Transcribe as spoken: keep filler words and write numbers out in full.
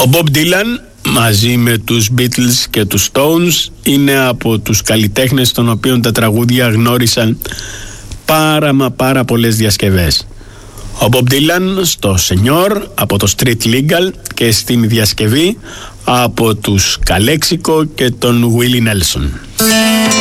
Ο Bob Dylan μαζί με τους Beatles και τους Stones είναι από τους καλλιτέχνες των οποίων τα τραγούδια γνώρισαν πάρα μα πάρα πολλές διασκευές. Ο Bob Dylan στο Senor από το Street Legal και στην διασκευή από τους Καλέξικο και τον Willie Nelson.